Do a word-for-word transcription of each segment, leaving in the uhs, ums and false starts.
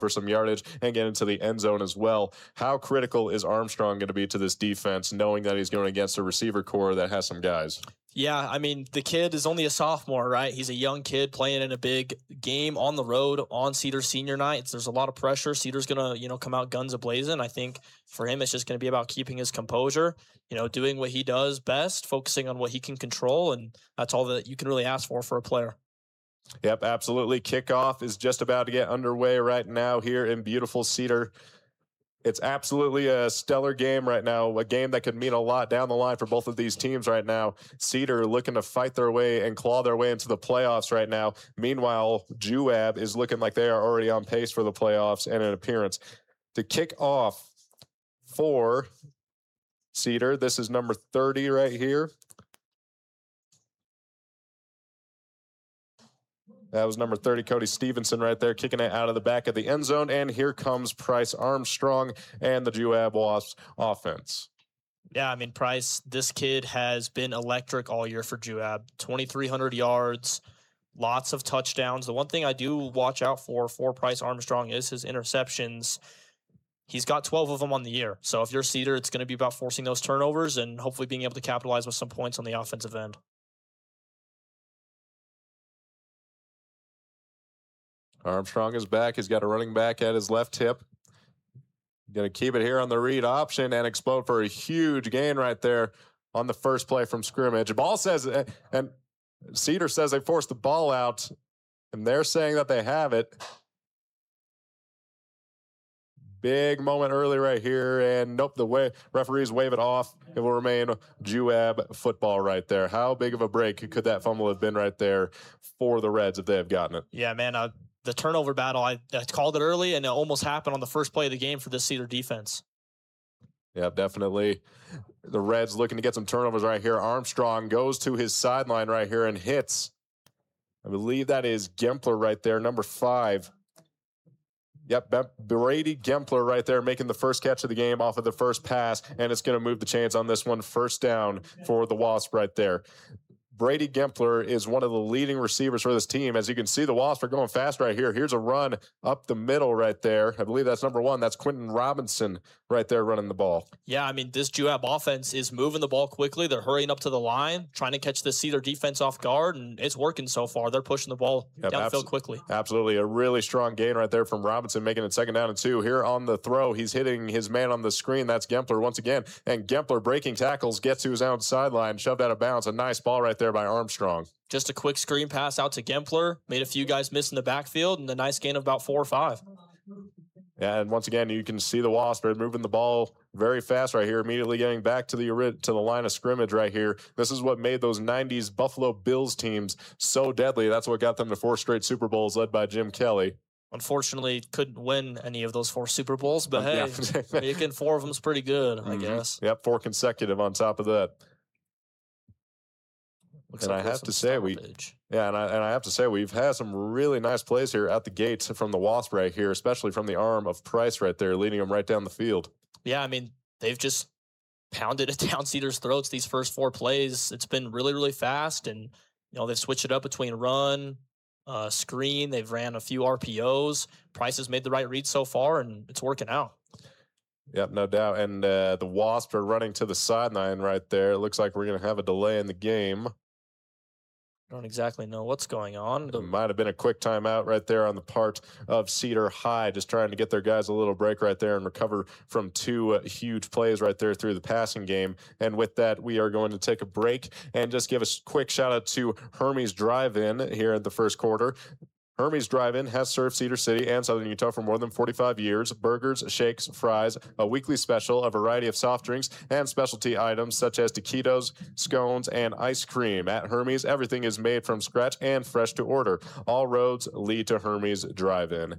for some yardage and get into the end zone as well. How critical is Armstrong going to be to this defense, knowing that he's going against a receiver core that has some guys? Yeah, I mean, the kid is only a sophomore, right? He's a young kid playing in a big game on the road on Cedar senior night. There's a lot of pressure. Cedar's going to, you know, come out guns a-blazing. I think for him, it's just going to be about keeping his composure, you know, doing what he does best, focusing on what he can control, and that's all that you can really ask for for a player. Yep, absolutely. Kickoff is just about to get underway right now here in beautiful Cedar. It's absolutely a stellar game right now, a game that could mean a lot down the line for both of these teams right now. Cedar looking to fight their way and claw their way into the playoffs right now. Meanwhile, J U A B is looking like they are already on pace for the playoffs and an appearance. To kick off for Cedar, this is number thirty right here. That was number thirty, Cody Stevenson right there, kicking it out of the back of the end zone. And here comes Price Armstrong and the J U A B Wasps offense. Yeah, I mean, Price, this kid has been electric all year for J U A B. twenty-three hundred yards, lots of touchdowns. The one thing I do watch out for for Price Armstrong is his interceptions. He's got twelve of them on the year. So if you're Cedar, it's going to be about forcing those turnovers and hopefully being able to capitalize with some points on the offensive end. Armstrong is back. He's got a running back at his left hip. Going to keep it here on the read option and explode for a huge gain right there on the first play from scrimmage. Ball says, and Cedar says they forced the ball out, and they're saying that they have it. Big moment early right here, and nope, the way referees wave it off. It will remain J U A B football right there. How big of a break could that fumble have been right there for the Reds if they have gotten it? Yeah, man, uh, the turnover battle, I, I called it early, and it almost happened on the first play of the game for this Cedar defense. Yeah, definitely. The Reds looking to get some turnovers right here. Armstrong goes to his sideline right here and hits. I believe that is Gempler right there, number five. Yep, Brady Gempler right there making the first catch of the game off of the first pass, and it's going to move the chains on this one. First down for the Wasp right there. Brady Gempler is one of the leading receivers for this team. As you can see, the Wasps are going fast right here. Here's a run up the middle right there. I believe that's number one. That's Quentin Robinson right there running the ball. Yeah, I mean, this J U A B offense is moving the ball quickly. They're hurrying up to the line, trying to catch the Cedar defense off guard, and it's working so far. They're pushing the ball yep, downfield quickly. Absolutely. A really strong gain right there from Robinson, making it second down and two. Here on the throw, he's hitting his man on the screen. That's Gempler once again. And Gempler breaking tackles, gets to his own sideline, shoved out of bounds. A nice ball right there by Armstrong. Just a quick screen pass out to Gempler, made a few guys miss in the backfield, and a nice gain of about four or five. Yeah, and once again, you can see the Wasps are moving the ball very fast right here, immediately getting back to the to the line of scrimmage right here. This is what made those nineties Buffalo Bills teams so deadly. That's what got them to four straight Super Bowls led by Jim Kelly. Unfortunately, couldn't win any of those four Super Bowls, but hey, yeah. making four of them is pretty good, I mm-hmm. guess. Yep, four consecutive on top of that. Looks and like I have to say we, yeah, and I and I have to say we've had some really nice plays here at the gates from the Wasp right here, especially from the arm of Price right there, leading them right down the field. Yeah, I mean they've just pounded it down Cedar's throats these first four plays. It's been really really fast, and you know they've switched it up between run, uh, screen. They've ran a few R P Os. Price has made the right read so far, and it's working out. Yep, no doubt. And uh, the Wasps are running to the sideline right there. It looks like we're going to have a delay in the game. I don't exactly know what's going on. It might have been a quick timeout right there on the part of Cedar High, just trying to get their guys a little break right there and recover from two uh, huge plays right there through the passing game. And with that, we are going to take a break and just give a quick shout out to Hermes Drive-In here in the first quarter. Hermes Drive-In has served Cedar City and Southern Utah for more than forty-five years. Burgers, shakes, fries, a weekly special, a variety of soft drinks, and specialty items such as taquitos, scones, and ice cream. At Hermes, everything is made from scratch and fresh to order. All roads lead to Hermes Drive-In.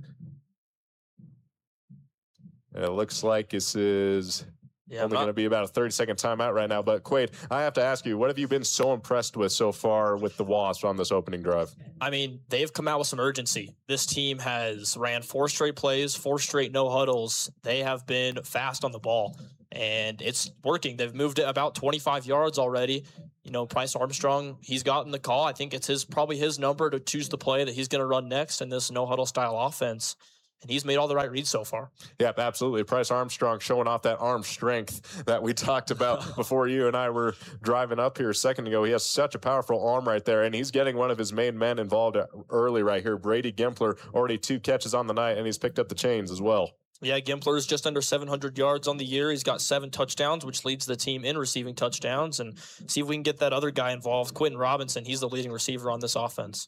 And it looks like this is... Yeah, only going to be about a thirty-second timeout right now. But, Quaid, I have to ask you, what have you been so impressed with so far with the Wasps on this opening drive? I mean, they've come out with some urgency. This team has ran four straight plays, four straight no-huddles. They have been fast on the ball, and it's working. They've moved it about twenty-five yards already. You know, Price Armstrong, he's gotten the call. I think it's his probably his number to choose the play that he's going to run next in this no-huddle style offense. and he's made all the right reads so far. Yep, absolutely. Bryce Armstrong showing off that arm strength that we talked about before you and I were driving up here a second ago. He has such a powerful arm right there, and he's getting one of his main men involved early right here. Brady Gimpler, already two catches on the night, and he's picked up the chains as well. Yeah, Gimpler is just under seven hundred yards on the year. He's got seven touchdowns, which leads the team in receiving touchdowns. And see if we can get that other guy involved, Quentin Robinson. He's the leading receiver on this offense.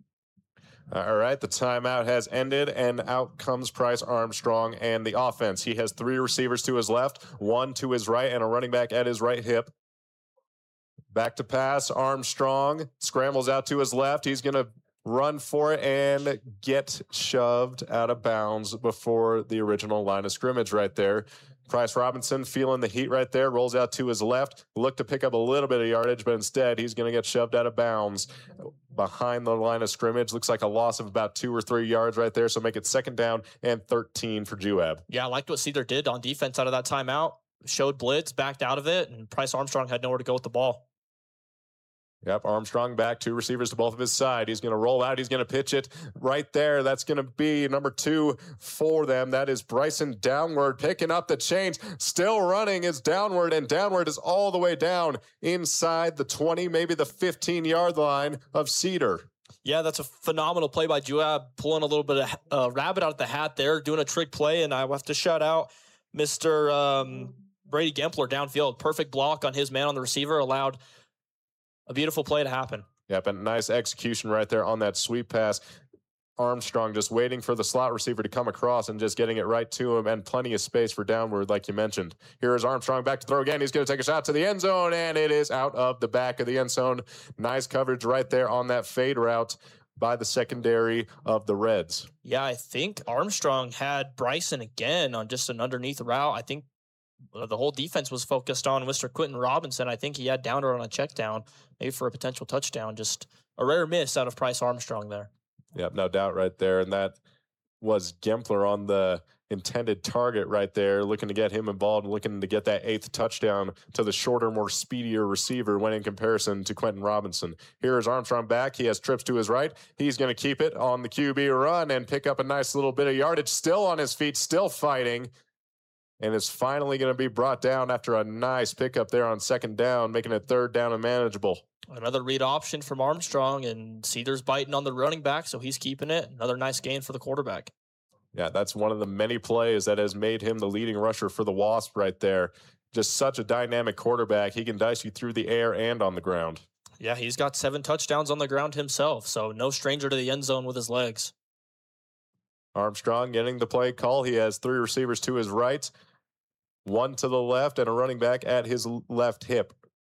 All right, the timeout has ended, and out comes Bryce Armstrong and the offense. He has three receivers to his left, one to his right, and a running back at his right hip. Back to pass, Armstrong scrambles out to his left. He's going to run for it and get shoved out of bounds before the original line of scrimmage right there. Bryce Robinson feeling the heat right there, rolls out to his left, look to pick up a little bit of yardage, but instead he's going to get shoved out of bounds behind the line of scrimmage. Looks like a loss of about two or three yards right there, so make it second down and thirteen for J U A B. Yeah, I liked what Cedar did on defense out of that timeout. Showed blitz, backed out of it, and Bryce Armstrong had nowhere to go with the ball. Yep, Armstrong back, two receivers to both of his side. He's going to roll out. He's going to pitch it right there. That's going to be number two for them. That is Bryson downward, picking up the chains. Still running is downward, and downward is all the way down inside the twenty, maybe the fifteen-yard line of Cedar. Yeah, that's a phenomenal play by J U A B, pulling a little bit of uh, rabbit out of the hat there, doing a trick play, and I have to shout out Mister Um, Brady Gimpler downfield. Perfect block on his man on the receiver, allowed a beautiful play to happen. Yep, and nice execution right there on that sweep pass. Armstrong just waiting for the slot receiver to come across and just getting it right to him, and plenty of space for downward, like you mentioned. Here is Armstrong back to throw again. He's going to take a shot to the end zone, and it is out of the back of the end zone. Nice coverage right there on that fade route by the secondary of the Reds. Yeah, I think Armstrong had Bryson again on just an underneath route. I think the whole defense was focused on Mister Quentin Robinson. I think he had Downer on a check down, maybe for a potential touchdown. Just a rare miss out of Bryce Armstrong there. Yep, no doubt right there. And that was Gimpler on the intended target right there, looking to get him involved, looking to get that eighth touchdown to the shorter, more speedier receiver when in comparison to Quentin Robinson. Here is Armstrong back. He has trips to his right. He's going to keep it on the Q B run and pick up a nice little bit of yardage. Still on his feet, still fighting. And is finally going to be brought down after a nice pickup there on second down, making it third down and manageable. Another read option from Armstrong, and Cedar's biting on the running back, so he's keeping it. Another nice gain for the quarterback. Yeah, that's one of the many plays that has made him the leading rusher for the Wasp right there. Just such a dynamic quarterback. He can dice you through the air and on the ground. Yeah, he's got seven touchdowns on the ground himself, so no stranger to the end zone with his legs. Armstrong getting the play call. He has three receivers to his right, one to the left, and a running back at his left hip.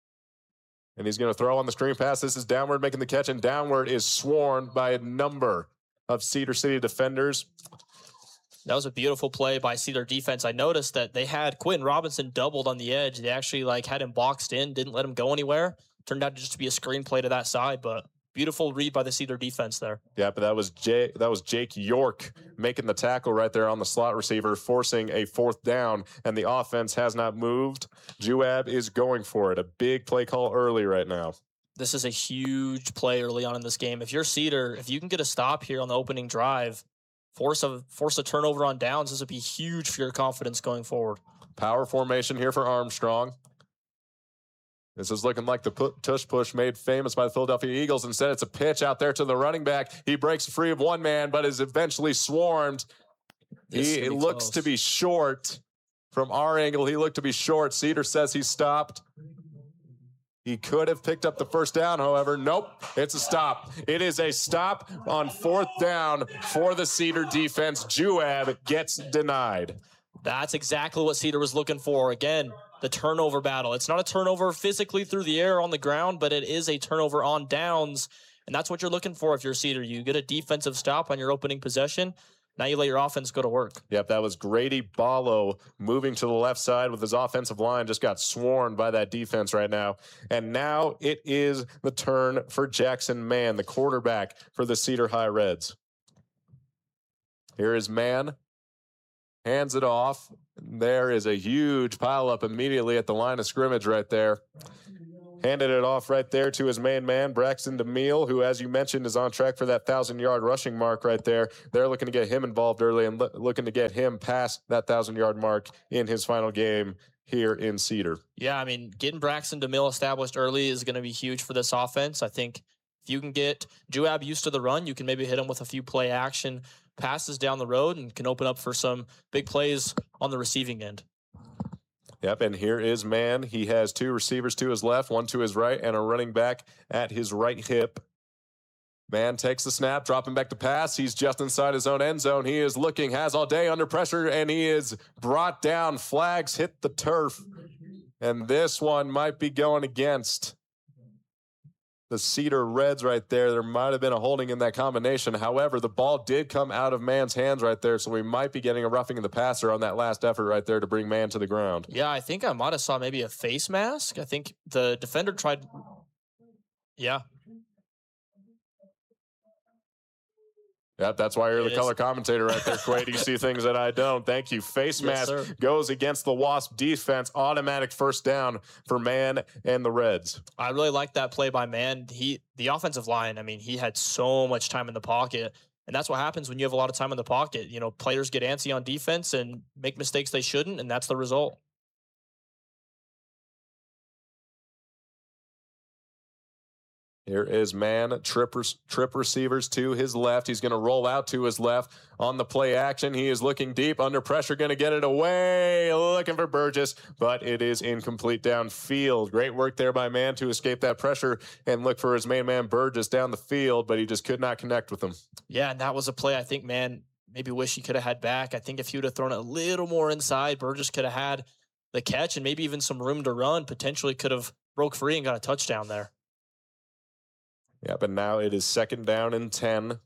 And he's going to throw on the screen pass. This is downward making the catch, and downward is swarmed by a number of Cedar City defenders. That was a beautiful play by Cedar defense. I noticed that they had Quentin Robinson doubled on the edge. They actually like had him boxed in, didn't let him go anywhere. Turned out just to be a screen play to that side, but beautiful read by the Cedar defense there. Yeah, but that was Jay, that was Jake York making the tackle right there on the slot receiver, forcing a fourth down, and the offense has not moved. J U A B is going for it. A big play call early right now. This is a huge play early on in this game. If you're Cedar, if you can get a stop here on the opening drive, force a force a turnover on downs, this would be huge for your confidence going forward. Power formation here for Armstrong. This is looking like the put, tush push made famous by the Philadelphia Eagles. Instead, it's a pitch out there to the running back. He breaks free of one man, but is eventually swarmed. This he looks close. to be short. From our angle, he looked to be short. Cedar says he stopped. He could have picked up the first down, however. Nope, it's a stop. It is a stop on fourth down for the Cedar defense. J U A B gets denied. That's exactly what Cedar was looking for. Again, the turnover battle. It's not a turnover physically through the air on the ground, but it is a turnover on downs, and that's what you're looking for if you're Cedar. You get a defensive stop on your opening possession. Now you let your offense go to work. Yep, that was Grady Ballo moving to the left side with his offensive line. Just got swarmed by that defense right now. And now it is the turn for Jackson Mann, the quarterback for the Cedar High Reds. Here is Mann. Hands it off. There is a huge pileup immediately at the line of scrimmage right there. Handed it off right there to his main man, Braxton DeMille, who, as you mentioned, is on track for that thousand-yard rushing mark right there. They're looking to get him involved early and lo- looking to get him past that thousand-yard mark in his final game here in Cedar. Yeah, I mean, getting Braxton DeMille established early is going to be huge for this offense. I think if you can get Juab used to the run, you can maybe hit him with a few play action passes down the road and can open up for some big plays on the receiving end. Yep, and here is Man. He has two receivers to his left, one to his right, and a running back at his right hip. Man takes the snap, dropping back to pass. He's just inside his own end zone. He is looking, has all day under pressure, and he is brought down. Flags hit the turf. And this one might be going against the Cedar Reds right there. There might have been a holding in that combination. However, the ball did come out of Man's hands right there, so we might be getting a roughing of the passer on that last effort right there to bring Man to the ground. Yeah, I think I might have saw maybe a face mask. I think the defender tried. Yeah. Yep, that's why you're It the is. color commentator right there, Quaid. You see things that I don't. Thank you. Face Yes, mask sir. goes against the Wasp defense. Automatic first down for Man and the Reds. I really like that play by Man. He, the offensive line, I mean, he had so much time in the pocket. And that's what happens when you have a lot of time in the pocket. You know, players get antsy on defense and make mistakes they shouldn't, and that's the result. Here is Man, trip, trip receivers to his left. He's going to roll out to his left on the play action. He is looking deep, under pressure, going to get it away, looking for Burgess, but it is incomplete downfield. Great work there by Man to escape that pressure and look for his main man Burgess down the field, but he just could not connect with him. Yeah, and that was a play I think, Man, maybe wish he could have had back. I think if he would have thrown it a little more inside, Burgess could have had the catch and maybe even some room to run, potentially could have broke free and got a touchdown there. Yeah, but now it is second down and ten,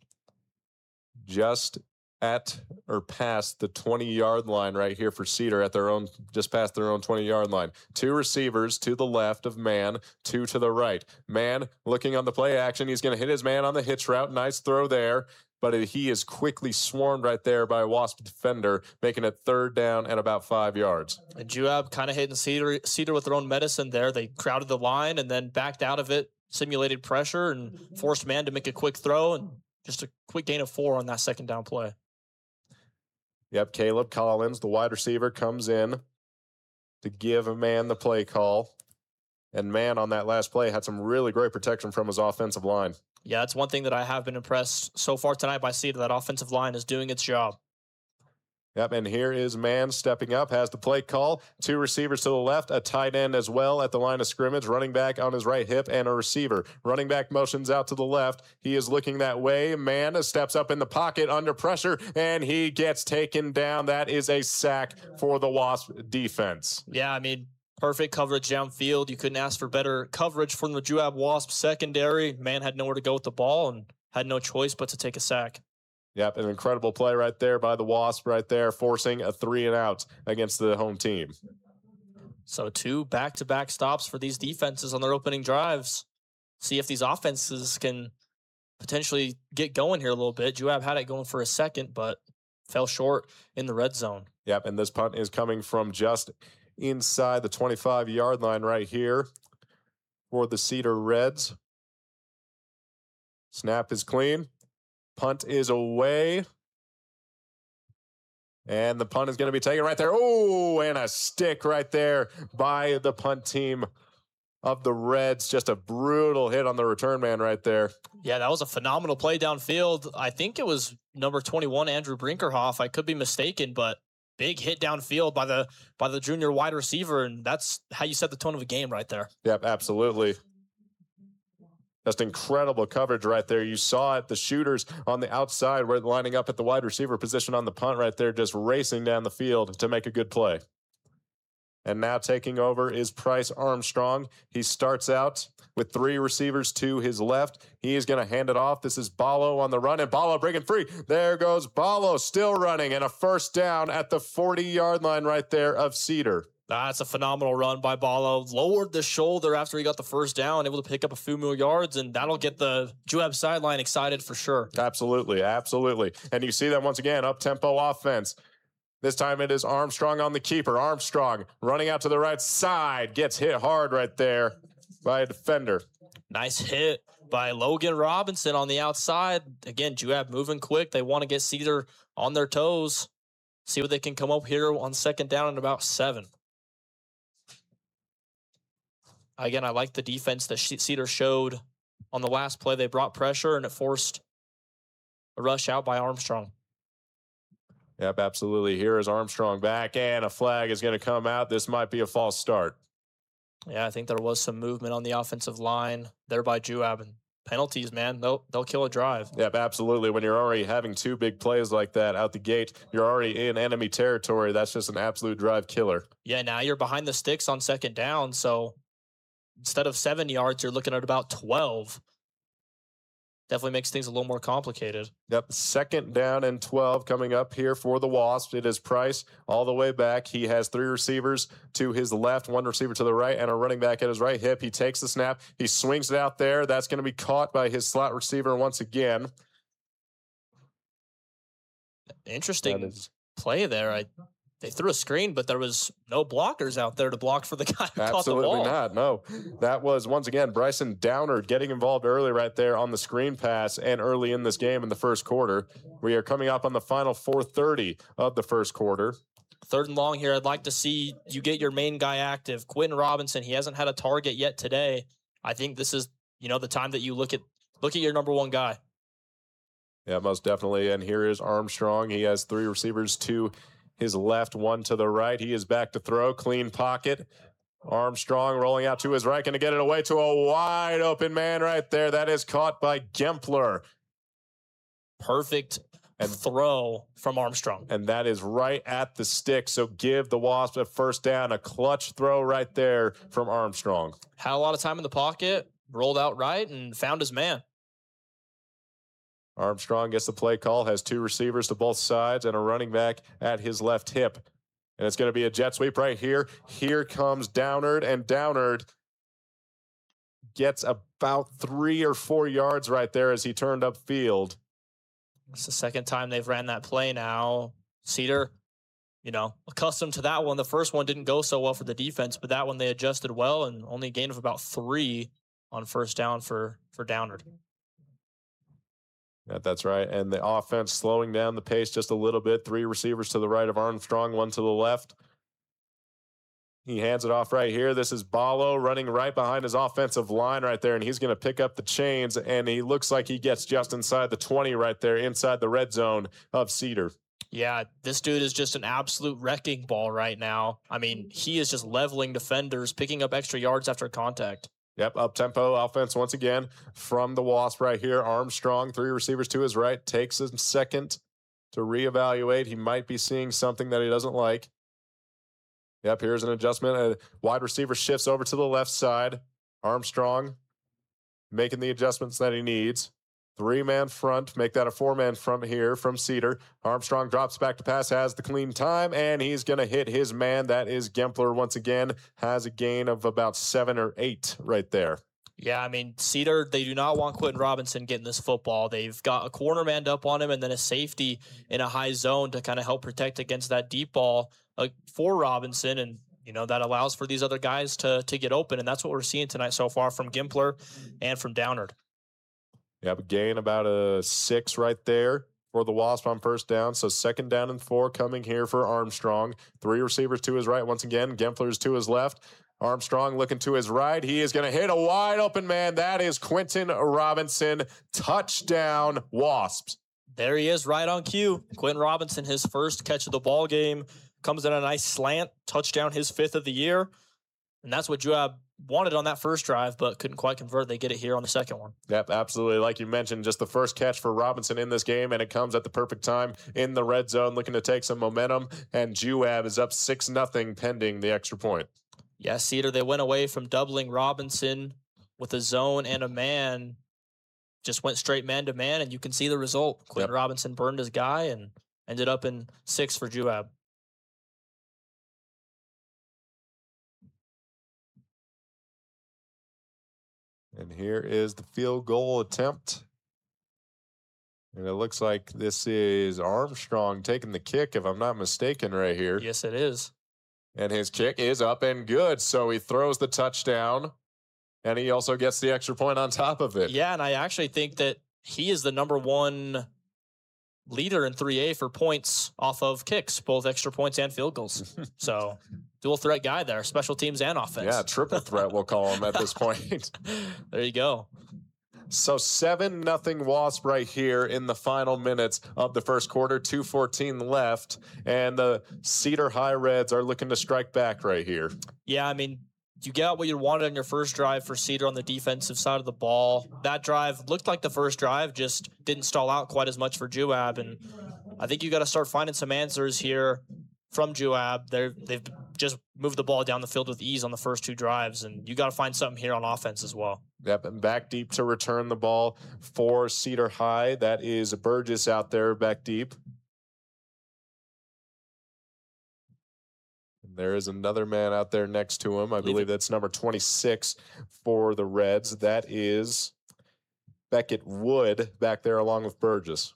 just at or past the twenty-yard line right here for Cedar at their own, just past their own twenty-yard line. Two receivers to the left of Man, two to the right. Man looking on the play action. He's going to hit his man on the hitch route. Nice throw there, but he is quickly swarmed right there by a Wasp defender, making it third down and about five yards. And Juab kind of hitting Cedar, Cedar with their own medicine there. They crowded the line and then backed out of it, simulated pressure, and forced Man to make a quick throw, and just a quick gain of four on that second down play. Yep, Caleb Collins, the wide receiver, comes in to give a Man the play call. And Man on that last play had some really great protection from his offensive line. Yeah, that's one thing that I have been impressed so far tonight by Cedar. That offensive line is doing its job. Yep, and here is Man stepping up, has the play call. Two receivers to the left, a tight end as well at the line of scrimmage, running back on his right hip, and a receiver. Running back motions out to the left. He is looking that way. Man steps up in the pocket under pressure, and he gets taken down. That is a sack for the Wasp defense. Yeah, I mean, perfect coverage downfield. You couldn't ask for better coverage from the Juab Wasp secondary. Man had nowhere to go with the ball and had no choice but to take a sack. Yep, an incredible play right there by the Wasp right there, forcing a three and out against the home team. So two back-to-back stops for these defenses on their opening drives. See if these offenses can potentially get going here a little bit. Juab had it going for a second, but fell short in the red zone. Yep, and this punt is coming from just inside the twenty-five-yard line right here for the Cedar Reds. Snap is clean. Punt is away. And the punt is going to be taken right there. Oh, and a stick right there by the punt team of the Reds. Just a brutal hit on the return man right there. Yeah, that was a phenomenal play downfield. I think it was number twenty-one, Andrew Brinkerhoff. I could be mistaken, but big hit downfield by the by the junior wide receiver, and that's how you set the tone of a game right there. Yep, absolutely. Just incredible coverage right there. You saw it. The shooters on the outside were lining up at the wide receiver position on the punt right there, just racing down the field to make a good play. And now taking over is Price Armstrong. He starts out with three receivers to his left. He is going to hand it off. This is Ballo on the run, and Ballo breaking free. There goes Ballo, still running, and a first down at the forty-yard line right there of Cedar. That's a phenomenal run by Ballo. Lowered the shoulder after he got the first down, able to pick up a few more yards, and that'll get the Juab sideline excited for sure. Absolutely, absolutely. And you see that once again, up-tempo offense. This time it is Armstrong on the keeper. Armstrong running out to the right side, gets hit hard right there by a defender. Nice hit by Logan Robinson on the outside. Again, Juab moving quick. They want to get Cedar on their toes. See what they can come up here on second down and about seven. Again, I like the defense that Cedar showed on the last play. They brought pressure, and it forced a rush out by Armstrong. Yep, absolutely. Here is Armstrong back, and a flag is going to come out. This might be a false start. Yeah, I think there was some movement on the offensive line there by Juab. And penalties, man, they'll, they'll kill a drive. Yep, absolutely. When you're already having two big plays like that out the gate, you're already in enemy territory. That's just an absolute drive killer. Yeah, now you're behind the sticks on second down, so instead of seven yards, you're looking at about twelve. Definitely makes things a little more complicated. Yep, second down and twelve coming up here for the Wasps. It is Price all the way back. He has three receivers to his left, one receiver to the right, and a running back at his right hip. He takes the snap. He swings it out there. That's going to be caught by his slot receiver once again. Interesting play there. I They threw a screen, but there was no blockers out there to block for the guy who caught the ball. Absolutely not, no. That was, once again, Bryson Downard getting involved early right there on the screen pass and early in this game in the first quarter. We are coming up on the final four thirty of the first quarter. Third and long here. I'd like to see you get your main guy active. Quentin Robinson, he hasn't had a target yet today. I think this is, you know, the time that you look at look at your number one guy. Yeah, most definitely. And here is Armstrong. He has three receivers to his left, one to the right. He is back to throw. Clean pocket. Armstrong rolling out to his right. Going to get it away to a wide open man right there. That is caught by Gempler. Perfect and throw from Armstrong. And that is right at the stick. So give the Wasps a first down. A clutch throw right there from Armstrong. Had a lot of time in the pocket. Rolled out right and found his man. Armstrong gets the play call, has two receivers to both sides and a running back at his left hip. And it's going to be a jet sweep right here. Here comes Downard, and Downard gets about three or four yards right there as he turned upfield. It's the second time they've ran that play now. Cedar, you know, accustomed to that one. The first one didn't go so well for the defense, but that one they adjusted well and only a gain of about three on first down for, for Downard. Yeah, that's right. And the offense slowing down the pace just a little bit. Three receivers to the right of Armstrong, one to the left. He hands it off right here. This is Ballo running right behind his offensive line right there, and he's going to pick up the chains, and he looks like he gets just inside the twenty right there, inside the red zone of Cedar. Yeah, this dude is just an absolute wrecking ball right now. I mean, he is just leveling defenders, picking up extra yards after contact. Yep, up-tempo offense once again from the Wasp right here. Armstrong, three receivers to his right, takes a second to reevaluate. He might be seeing something that he doesn't like. Yep, here's an adjustment. A wide receiver shifts over to the left side. Armstrong making the adjustments that he needs. Three-man front, make that a four-man front here from Cedar. Armstrong drops back to pass, has the clean time, and he's going to hit his man. That is Gempler once again, has a gain of about seven or eight right there. Yeah, I mean, Cedar, they do not want Quentin Robinson getting this football. They've got a corner manned up on him and then a safety in a high zone to kind of help protect against that deep ball uh, for Robinson, and you know that allows for these other guys to, to get open, and that's what we're seeing tonight so far from Gempler and from Downard. Yeah, but gain about a six right there for the Wasp on first down. So second down and four coming here for Armstrong. Three receivers to his right. Once again, Gempler's to his left. Armstrong looking to his right. He is going to hit a wide open man. That is Quentin Robinson. Touchdown, Wasps. There he is right on cue. Quentin Robinson, his first catch of the ball game. Comes in a nice slant. Touchdown, his fifth of the year. And that's what Joab wanted on that first drive, but couldn't quite convert. They get it here on the second one. Yep, absolutely. Like you mentioned, just the first catch for Robinson in this game, and it comes at the perfect time in the red zone, looking to take some momentum, and Juab is up six nothing pending the extra point. Yeah, Cedar, they went away from doubling Robinson with a zone and a man, just went straight man-to-man, and you can see the result. Quentin yep. Robinson burned his guy and ended up in six for Juab. And here is the field goal attempt. And it looks like this is Armstrong taking the kick, if I'm not mistaken, right here. Yes, it is. And his kick is up and good. So he throws the touchdown. And he also gets the extra point on top of it. Yeah, and I actually think that he is the number one leader in three A for points off of kicks, both extra points and field goals. So dual threat guy there, special teams and offense. Yeah, triple threat we'll call him at this point. There you go. So seven nothing Wasp right here in the final minutes of the first quarter, two fourteen left, and the Cedar High Reds are looking to strike back right here. Yeah, I mean, you got what you wanted on your first drive for Cedar on the defensive side of the ball. That drive looked like the first drive, just didn't stall out quite as much for Juab, and I think you got to start finding some answers here from Juab. They're, they've just moved the ball down the field with ease on the first two drives, and you got to find something here on offense as well. Yep, and back deep to return the ball for Cedar High. That is Burgess out there back deep. There is another man out there next to him. I believe, believe that's number twenty-six for the Reds. That is Beckett Wood back there along with Burgess.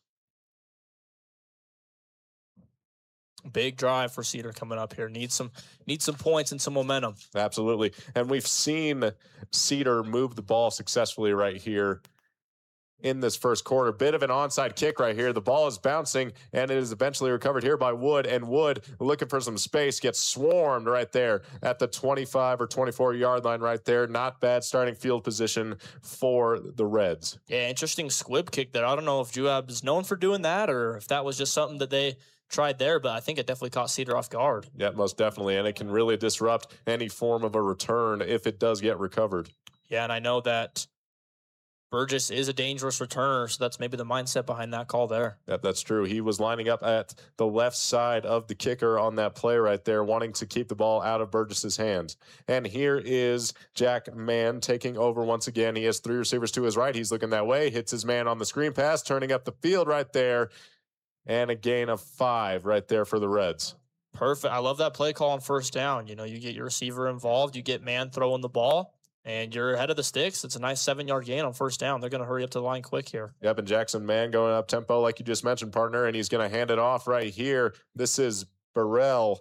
Big drive for Cedar coming up here. Needs some needs some points and some momentum. Absolutely. And we've seen Cedar move the ball successfully right here in this first quarter. Bit of an onside kick right here. The ball is bouncing, and it is eventually recovered here by Wood. And Wood, looking for some space, gets swarmed right there at the twenty-five or twenty-four yard line right there. Not bad starting field position for the Reds. Yeah, interesting squib kick there. I don't know if Juab is known for doing that or if that was just something that they tried there, but I think it definitely caught Cedar off guard. Yeah, most definitely. And it can really disrupt any form of a return if it does get recovered. Yeah, and I know that Burgess is a dangerous returner, so that's maybe the mindset behind that call there. Yep, that's true. He was lining up at the left side of the kicker on that play right there, wanting to keep the ball out of Burgess's hands. And here is Jack Mann taking over once again. He has three receivers to his right. He's looking that way, hits his man on the screen pass, turning up the field right there. And a gain of five right there for the Reds. Perfect. I love that play call on first down. You know, you get your receiver involved, you get man throwing the ball, and you're ahead of the sticks. It's a nice seven-yard gain on first down. They're going to hurry up to the line quick here. Yep, and Jackson Mann going up tempo like you just mentioned, partner, and he's going to hand it off right here. This is Burrell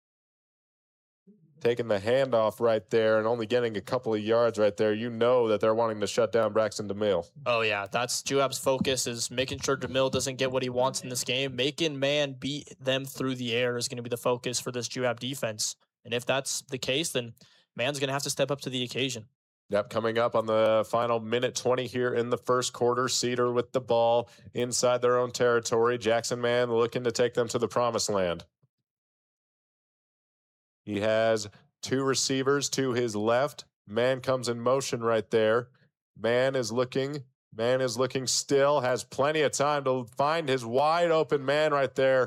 taking the handoff right there and only getting a couple of yards right there. You know that they're wanting to shut down Braxton DeMille. Oh, yeah. That's Juab's focus, is making sure DeMille doesn't get what he wants in this game. Making man beat them through the air is going to be the focus for this Juab defense. And if that's the case, then man's going to have to step up to the occasion. Yep, coming up on the final minute twenty here in the first quarter. Cedar with the ball inside their own territory. Jackson Mann looking to take them to the promised land. He has two receivers to his left. Man comes in motion right there. Man is looking. Man is looking still. Has plenty of time to find his wide open man right there.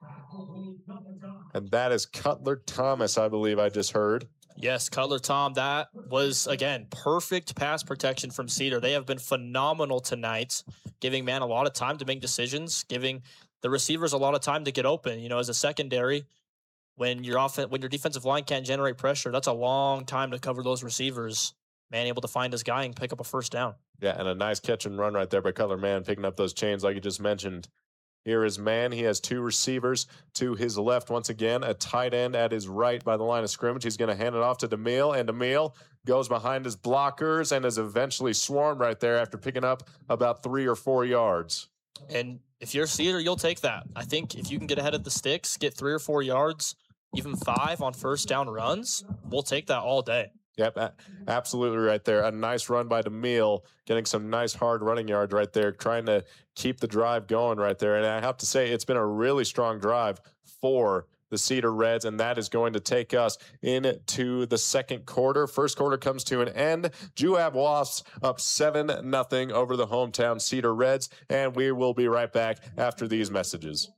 And that is Cutler Thomas, I believe I just heard. Yes, Cutler Tom. That was, again, perfect pass protection from Cedar. They have been phenomenal tonight, giving man a lot of time to make decisions, giving the receivers a lot of time to get open. You know, as a secondary, when your offense, when your defensive line can't generate pressure, that's a long time to cover those receivers. Man able to find his guy and pick up a first down. Yeah, and a nice catch and run right there by Cutler Mann, picking up those chains like you just mentioned. Here is Mann. He has two receivers to his left. Once again, a tight end at his right by the line of scrimmage. He's going to hand it off to DeMille, and DeMille goes behind his blockers and is eventually swarmed right there after picking up about three or four yards. And if you're Cedar, you'll take that. I think if you can get ahead of the sticks, get three or four yards, even five on first down runs, we'll take that all day. Yep, absolutely right there. A nice run by DeMille, getting some nice hard running yards right there, trying to keep the drive going right there. And I have to say, it's been a really strong drive for the Cedar Reds, and that is going to take us into the second quarter. First quarter comes to an end. Juab Wasps up seven nothing over the hometown Cedar Reds, and we will be right back after these messages.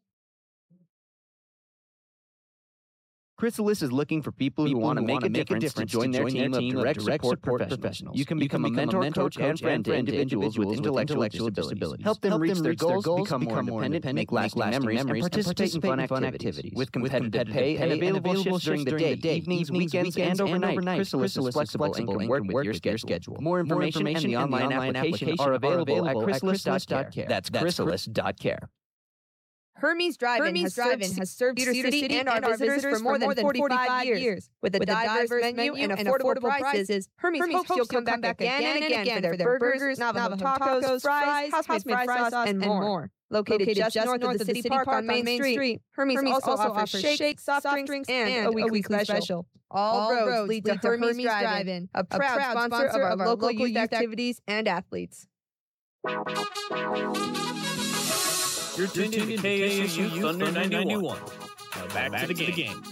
Chrysalis is looking for people, people who want to make, a, make difference a difference to join, to join their team, team of direct, direct support, support professionals. professionals. You can become, become a mentor, mentor coach, and friend to individuals with intellectual, intellectual disabilities. disabilities. Help them, Help reach, them their, goals, goals, become, become more independent, make lasting, lasting memories, memories, and participate, and participate in fun activities. activities. With competitive pay and available shifts during the day, evenings, weekends, and overnight. Chrysalis is flexible and can work with your schedule. More information and the online application are available at chrysalis dot care. That's chrysalis dot care. Hermes Drive-In Hermes has, Drive-In served has served Cedar Cedar City, City and our visitors for more than forty-five years. With a diverse menu and affordable prices, Hermes hopes you'll come back again and again for their burgers, Navajo tacos, fries, house-made fry sauce, and more. Located just north of the city park on Main Street, Hermes also offers shakes, soft drinks, and a weekly special. All roads lead to Hermes Drive-In, a proud sponsor of our local youth activities and athletes. You're tuned in to K S U Youth Thunder ninety-one. Now back, back to the game. To the game.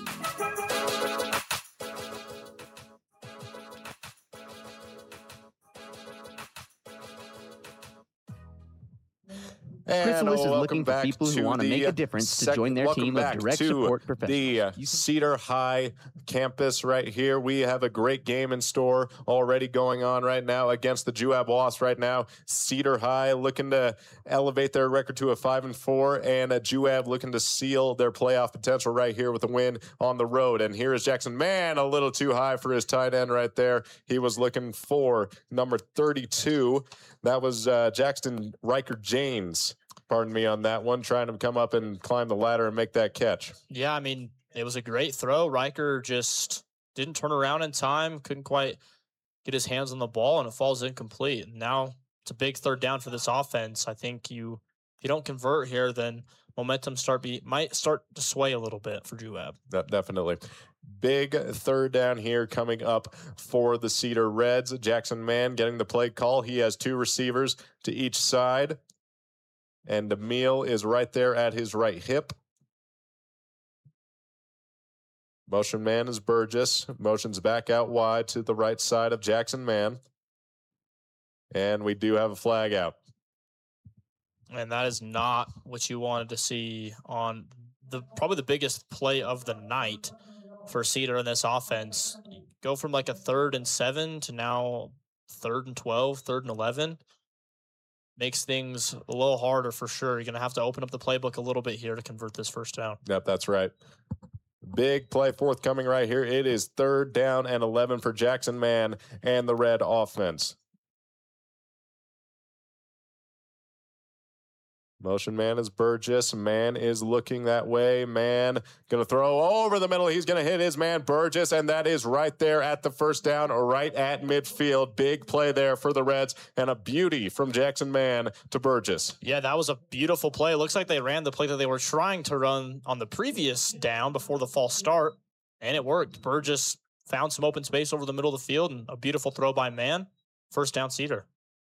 Chrysalis is looking for people who want to make a difference to join their team of direct support professionals. The uh, Cedar High campus right here. We have a great game in store already going on right now against the Juab Wasps right now. Cedar High looking to elevate their record to a five and four, and a Juab looking to seal their playoff potential right here with a win on the road. And here is Jackson Mann, a little too high for his tight end right there. He was looking for number thirty-two. That was uh, Jackson Riker James. Pardon me on that one, trying to come up and climb the ladder and make that catch. Yeah, I mean, it was a great throw. Riker just didn't turn around in time, couldn't quite get his hands on the ball, and it falls incomplete. And now it's a big third down for this offense. I think you, if you don't convert here, then momentum start be might start to sway a little bit for Juab. That definitely. Big third down here coming up for the Cedar Reds. Jackson Mann getting the play call. He has two receivers to each side. And Emil is right there at his right hip. Motion man is Burgess. Motions back out wide to the right side of Jackson Mann. And we do have a flag out. And that is not what you wanted to see on the probably the biggest play of the night for Cedar in this offense. Go from like a third and seven to now third and twelve, third and eleven. Makes things a little harder for sure. You're going to have to open up the playbook a little bit here to convert this first down. Yep, that's right. Big play forthcoming right here. It is third down and eleven for Jackson Mann and the Red offense. Motion man is Burgess. Man is looking that way. Man going to throw over the middle. He's going to hit his man Burgess, and that is right there at the first down, or right at midfield. Big play there for the Reds, and a beauty from Jackson Mann to Burgess. Yeah, that was a beautiful play. It looks like they ran the play that they were trying to run on the previous down before the false start, and it worked. Burgess found some open space over the middle of the field, and a beautiful throw by Mann. First down, Cedar.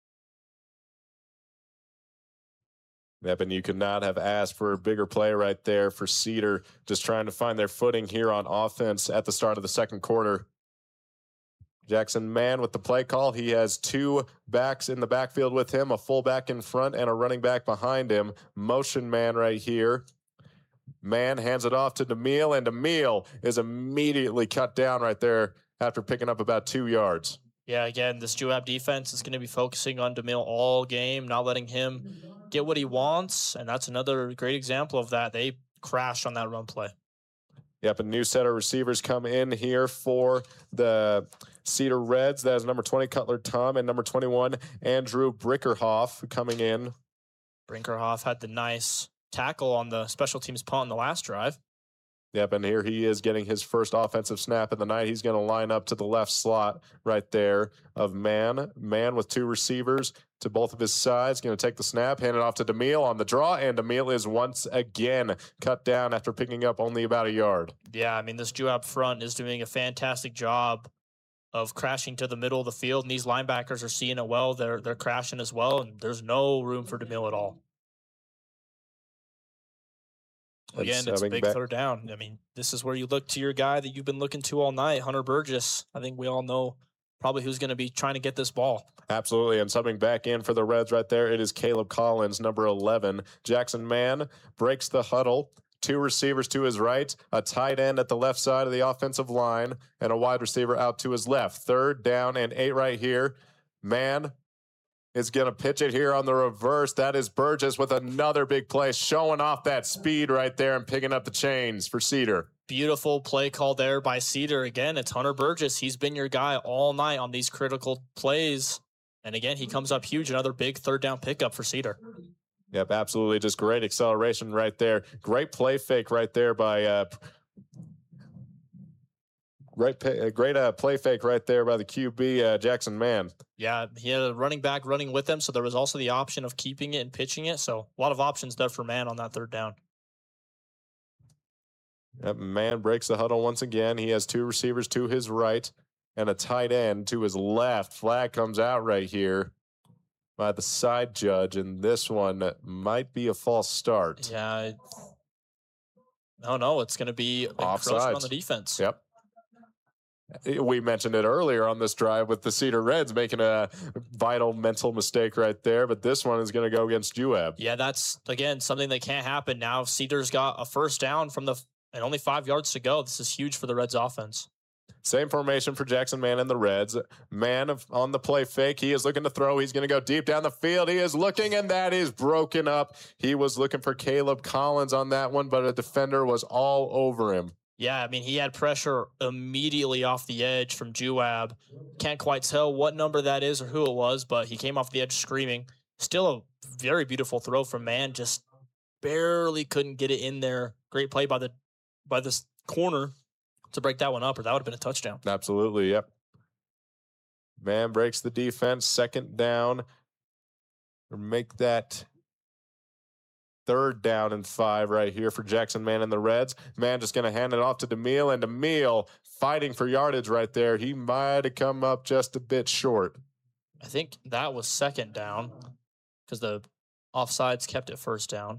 Yep, and you could not have asked for a bigger play right there for Cedar, just trying to find their footing here on offense at the start of the second quarter. Jackson Mann with the play call. He has two backs in the backfield with him, a fullback in front and a running back behind him. Motion man right here. Mann hands it off to DeMille, and DeMille is immediately cut down right there after picking up about two yards. Yeah, again, this Juab defense is going to be focusing on DeMille all game, not letting him get what he wants, and that's another great example of that. They crashed on that run play. Yep, a new set of receivers come in here for the Cedar Reds. That is number twenty, Cutler Tom, and number twenty-one, Andrew Brinkerhoff coming in. Brinkerhoff had the nice tackle on the special teams punt on the last drive. Yep, and here he is getting his first offensive snap of the night. He's going to line up to the left slot right there of Mann. Mann with two receivers to both of his sides. Going to take the snap, hand it off to DeMille on the draw, and DeMille is once again cut down after picking up only about a yard. Yeah, I mean, this Juab front is doing a fantastic job of crashing to the middle of the field, and these linebackers are seeing it well. They're, they're crashing as well, and there's no room for DeMille at all. Again, it's a big back. third down. I mean, this is where you look to your guy that you've been looking to all night, Hunter Burgess. I think we all know probably who's going to be trying to get this ball. Absolutely, and subbing back in for the Reds right there, it is Caleb Collins, number eleven. Jackson Mann breaks the huddle. Two receivers to his right, a tight end at the left side of the offensive line, and a wide receiver out to his left. Third down and eight right here. Mann is going to pitch it here on the reverse. That is Burgess with another big play, showing off that speed right there and picking up the chains for Cedar. Beautiful play call there by Cedar. Again, it's Hunter Burgess. He's been your guy all night on these critical plays. And again, he comes up huge. Another big third down pickup for Cedar. Yep, absolutely. Just great acceleration right there. Great play fake right there by uh, great pay, great uh, play fake right there by the Q B, uh, Jackson Mann. Yeah, he had a running back running with him, so there was also the option of keeping it and pitching it. So a lot of options there for Mann on that third down. Yep, Mann breaks the huddle once again. He has two receivers to his right and a tight end to his left. Flag comes out right here by the side judge, and this one might be a false start. Yeah. No, no, it's going to be encroachment on the defense. Yep. We mentioned it earlier on this drive with the Cedar Reds making a vital mental mistake right there, but this one is going to go against J U A B. Yeah, that's, again, something that can't happen now. Cedar's got a first down from the and only five yards to go. This is huge for the Reds offense. Same formation for Jackson Mann and the Reds. Mann on the play fake. He is looking to throw. He's going to go deep down the field. He is looking, and that is broken up. He was looking for Caleb Collins on that one, but a defender was all over him. Yeah, I mean, he had pressure immediately off the edge from J U A B. Can't quite tell what number that is or who it was, but he came off the edge screaming. Still a very beautiful throw from Mann. Just barely couldn't get it in there. Great play by the by this corner to break that one up, or that would have been a touchdown. Absolutely, yep. Mann breaks the defense. Second down. Make that third down and five right here for Jackson Mann and the Reds. Mann just going to hand it off to DeMille, and DeMille fighting for yardage right there. He might have come up just a bit short. I think that was second down because the offsides kept it first down.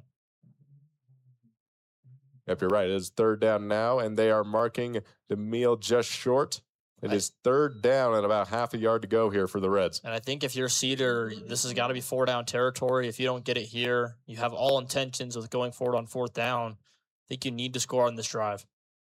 Yep, you're right. It is third down now, and they are marking DeMille just short. It I, is third down and about half a yard to go here for the Reds. And I think if you're Cedar, this has got to be four down territory. If you don't get it here, you have all intentions of going forward on fourth down. I think you need to score on this drive.